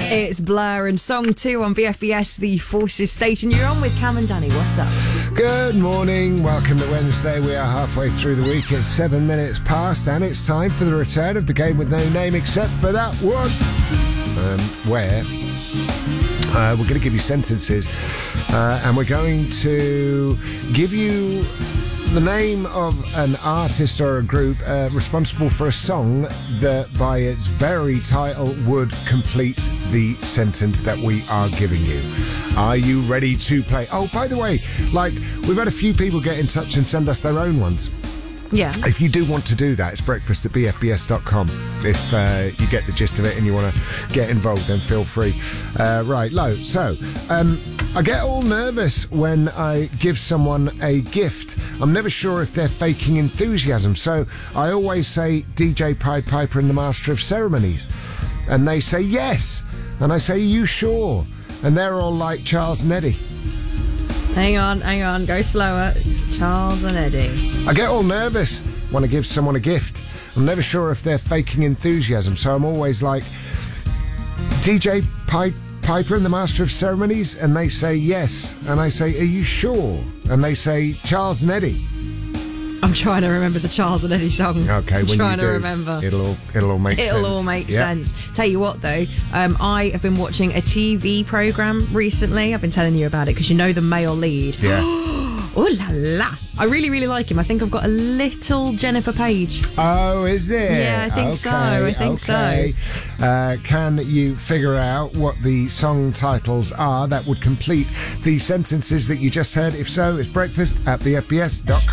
It's Blur and Song 2 on BFBS, the Forces station. You're on with Cam and Danny. What's up? Good morning. Welcome to Wednesday. We are halfway through the week. It's 7 minutes past, and it's time for the return of the game with no name except for that one. Where we're going to give you sentences, and we're going to give you the name of an artist or a group responsible for a song that, by its very title, would complete the sentence that we are giving you. Are you ready to play? Oh, by the way, we've had a few people get in touch and send us their own ones. Yeah. If you do want to do that, it's breakfast@bfbs.com. If you get the gist of it and you want to get involved, then feel free. Right, Lo. So, I get all nervous when I give someone a gift. I'm never sure if they're faking enthusiasm. So I always say DJ Pied Piper and the Master of Ceremonies. And they say yes. And I say, are you sure? And they're all like Charles and Eddie. Hang on, go slower. Charles and Eddie. I get all nervous when I give someone a gift. I'm never sure if they're faking enthusiasm, so I'm always like, DJ Piper and the Master of Ceremonies, and they say yes. And I say, are you sure? And they say, Charles and Eddie. I'm trying to remember the Charles and Eddie song. Okay, when trying you do, to remember. It'll all make sense. It'll all make sense. Tell you what, though, I have been watching a TV programme recently. I've been telling you about it because you know the male lead. Yeah. Oh la la! I really, really like him. I think I've got a little Jennifer Page. Oh, is it? Yeah, I think so. I think so. Can you figure out what the song titles are that would complete the sentences that you just heard? If so, it's breakfast@bfbs.com.